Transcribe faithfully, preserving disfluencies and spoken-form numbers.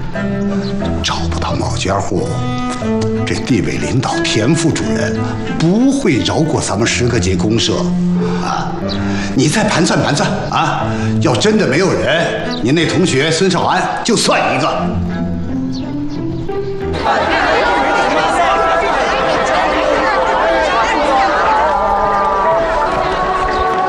找不到冒尖户，这地委领导田副主任不会饶过咱们十个街公社啊！你再盘算盘算啊！要真的没有人，你那同学孙少安就算一个。